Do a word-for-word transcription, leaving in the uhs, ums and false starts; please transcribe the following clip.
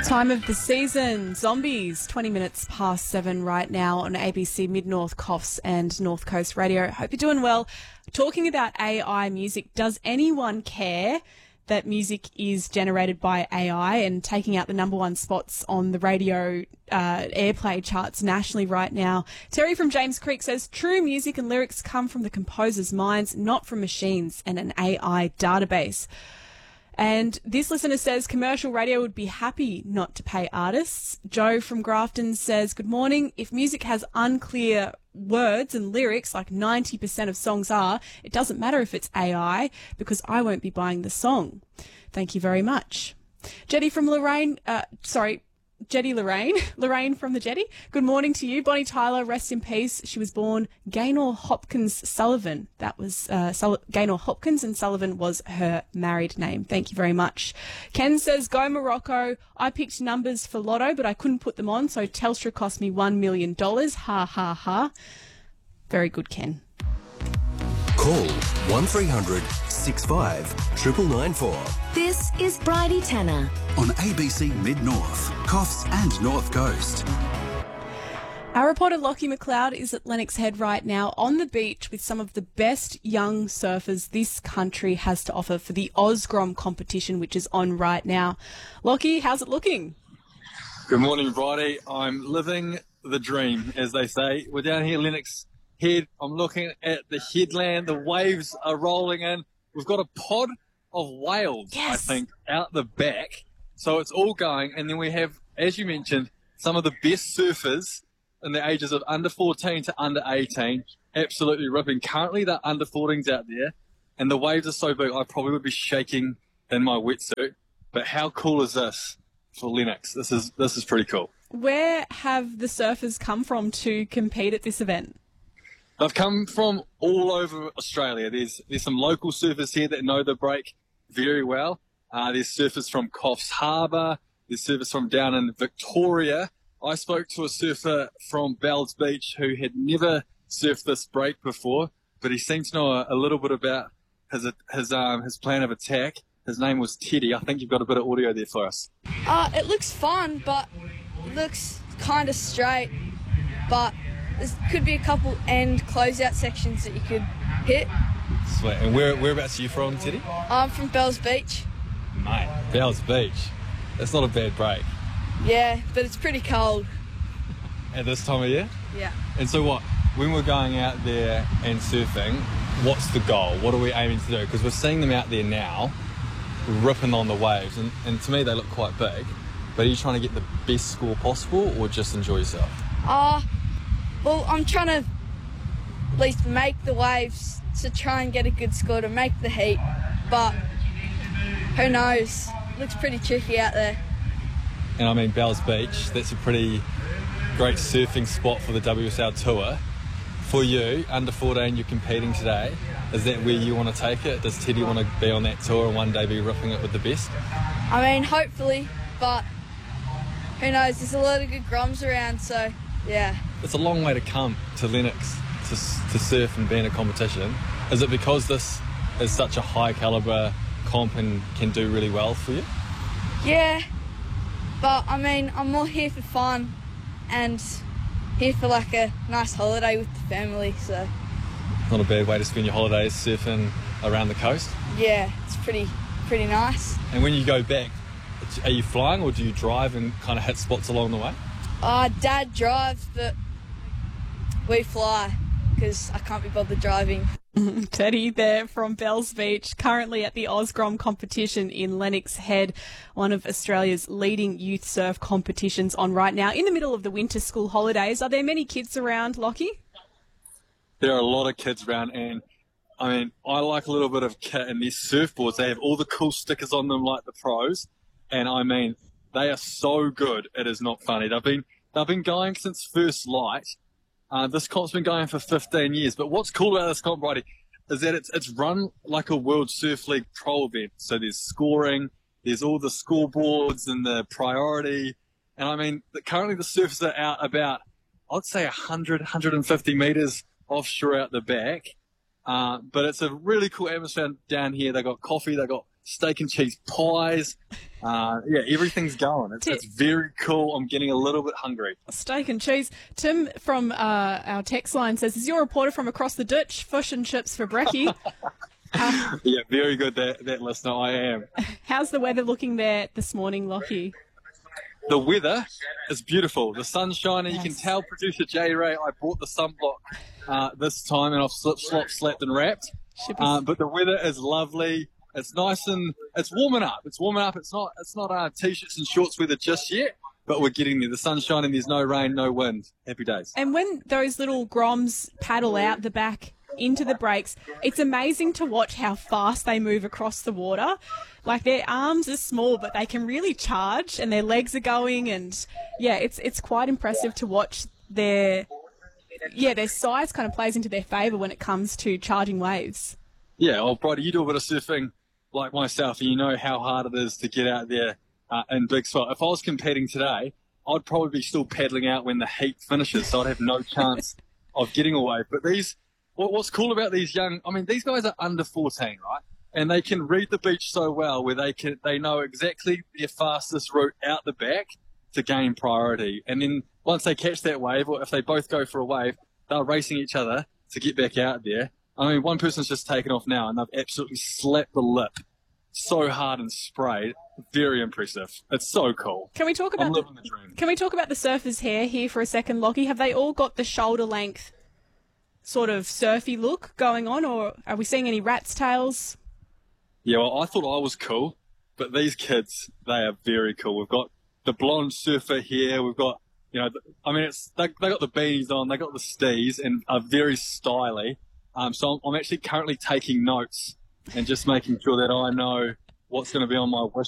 Time of the season, Zombies, twenty minutes past seven right now on A B C Mid-North, Coffs and North Coast Radio. Hope you're doing well. Talking about A I music, does anyone care that music is generated by A I and taking out the number one spots on the radio uh, airplay charts nationally right now? Terry from James Creek says, true music and lyrics come from the composer's minds, not from machines and an A I database. And this listener says commercial radio would be happy not to pay artists. Joe from Grafton says, good morning. If music has unclear words and lyrics, like ninety percent of songs are, it doesn't matter if it's A I because I won't be buying the song. Thank you very much. Jetty from Lorraine, uh, sorry, Jetty Lorraine, Lorraine from the Jetty. Good morning to you. Bonnie Tyler, rest in peace. She was born Gaynor Hopkins Sullivan. That was uh, Sul- Gaynor Hopkins, and Sullivan was her married name. Thank you very much. Ken says, go Morocco. I picked numbers for Lotto, but I couldn't put them on, so Telstra cost me one million dollars. Ha, ha, ha. Very good, Ken. Call one three hundred six five nine nine nine four. This is Bridie Tanner On A B C Mid-North, Coffs and North Coast. Our reporter Lockie McLeod is at Lennox Head right now on the beach with some of the best young surfers this country has to offer for the Osgrom competition, which is on right now. Lockie, how's it looking? Good morning, Bridie. I'm living the dream, as they say. We're down here, Lennox Head. I'm looking at the headland. The waves are rolling in. We've got a pod of whales, yes. I think, out the back. So it's all going. And then we have, as you mentioned, some of the best surfers in the ages of under fourteen to under eighteen. Absolutely ripping. Currently, they're under fourteens out there. And the waves are so big, I probably would be shaking in my wetsuit. But how cool is this for Lennox? This is, this is pretty cool. Where have the surfers come from to compete at this event? They've come from all over Australia. There's there's some local surfers here that know the break very well. Uh, there's surfers from Coffs Harbour. There's surfers from down in Victoria. I spoke to a surfer from Bells Beach who had never surfed this break before, but he seemed to know a, a little bit about his his um his plan of attack. His name was Teddy. I think you've got a bit of audio there for us. Uh, it looks fun, but it looks kind of straight, but there could be a couple end closeout sections that you could hit. Sweet. And where whereabouts are you from, Teddy? I'm from Bells Beach. Mate, Bells Beach. That's not a bad break. Yeah, but it's pretty cold. At this time of year? Yeah. And so what, when we're going out there and surfing, what's the goal? What are we aiming to do? Because we're seeing them out there now, ripping on the waves, and, and to me they look quite big. But are you trying to get the best score possible or just enjoy yourself? Uh, well, I'm trying to at least make the waves to try and get a good score to make the heat. But who knows? It looks pretty tricky out there. And I mean, Bells Beach, that's a pretty great surfing spot for the W S L Tour. For you, under fourteen, you're competing today. Is that where you want to take it? Does Teddy want to be on that tour and one day be ripping it with the best? I mean, hopefully, but who knows? There's a lot of good groms around, so yeah. It's a long way to come to Lennox to, to surf and be in a competition. Is it because this is such a high calibre comp and can do really well for you? Yeah, but I mean, I'm more here for fun and here for like a nice holiday with the family, so. Not a bad way to spend your holidays surfing around the coast? Yeah, it's pretty, pretty nice. And when you go back, are you flying or do you drive and kind of hit spots along the way? Uh, Dad drives, but we fly because I can't be bothered driving. Teddy there from Bells Beach, currently at the Osgrom competition in Lennox Head, one of Australia's leading youth surf competitions on right now, in the middle of the winter school holidays. Are there many kids around, Lockie? There are a lot of kids around, and I mean, I like a little bit of kit in these surfboards. They have all the cool stickers on them like the pros, and I mean, they are so good, it is not funny. They've been, they've been going since first light. Uh, this comp's been going for fifteen years, but what's cool about this comp, Bridie, is that it's it's run like a World Surf League pro event. So there's scoring, there's all the scoreboards and the priority. And I mean, the, currently the surfers are out about, I'd say one hundred, one hundred fifty metres offshore out the back. Uh, but it's a really cool atmosphere down here. They got coffee, they got steak and cheese pies. Uh, yeah, everything's going. It's, it's very cool. I'm getting a little bit hungry. Steak and cheese. Tim from uh, our text line says, is your reporter from across the ditch? Fish and chips for brekkie. uh, yeah, very good, that, that listener. I am. How's the weather looking there this morning, Lockie? The weather is beautiful. The sun's shining. Yes. You can tell producer J Ray, I bought the sunblock uh, this time and I've slip, slop, slapped and wrapped. Uh, but the weather is lovely. It's nice and it's warming up. It's warming up. It's not it's not uh, t-shirts and shorts weather just yet, but we're getting there. The sun's shining. There's no rain, no wind. Happy days. And when those little groms paddle out the back into the breaks, it's amazing to watch how fast they move across the water. Like, their arms are small, but they can really charge, and their legs are going, and yeah, it's it's quite impressive to watch their yeah their size kind of plays into their favour when it comes to charging waves. Yeah, well, Bridie, you do a bit of surfing like myself, and you know how hard it is to get out there uh, in big swell. If I was competing today, I'd probably be still paddling out when the heat finishes, so I'd have no chance of getting a wave. But these, what's cool about these young, I mean, these guys are under fourteen, right? And they can read the beach so well, where they can they know exactly their fastest route out the back to gain priority. And then once they catch that wave, or if they both go for a wave, they're racing each other to get back out there. I mean, one person's just taken off now, and they've absolutely slapped the lip so hard and sprayed. Very impressive. It's so cool. Can we talk about I'm the, living the dream. Can we talk about the surfers' hair here for a second, Lockie? Have they all got the shoulder length sort of surfy look going on, or are we seeing any rat's tails? Yeah, well, I thought I was cool, but these kids, they are very cool. We've got the blonde surfer here. We've got, you know, I mean, it's they, they got the beanies on, they got the stees, and are very stylish. Um, so I'm, I'm actually currently taking notes and just making sure that I know what's going to be on my wish